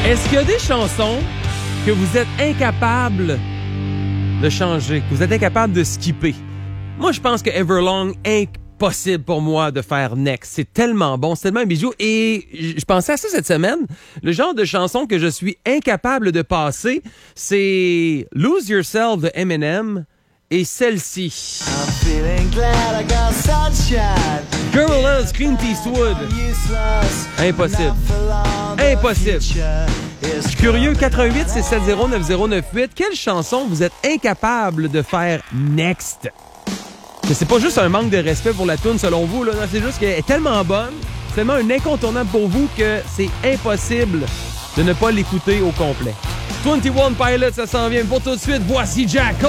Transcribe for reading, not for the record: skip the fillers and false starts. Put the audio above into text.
Est-ce qu'il y a des chansons que vous êtes incapable de changer, que vous êtes incapable de skipper? Moi, je pense que Everlong, impossible pour moi de faire next. C'est tellement bon, c'est tellement un bijou. Et je pensais à ça cette semaine. Le genre de chanson que je suis incapable de passer, c'est Lose Yourself de Eminem et celle-ci. I'm feeling glad I got sunshine. Gorillaz, Clint Eastwood. Impossible. Impossible. Je suis curieux, 88 670 9098. Quelle chanson vous êtes incapable de faire next? C'est pas juste un manque de respect pour la tune selon vous, là. Non, c'est juste qu'elle est tellement bonne, c'est tellement un incontournable pour vous que c'est impossible de ne pas l'écouter au complet. 21 Pilots, ça s'en vient. Pour tout de suite, voici Jack.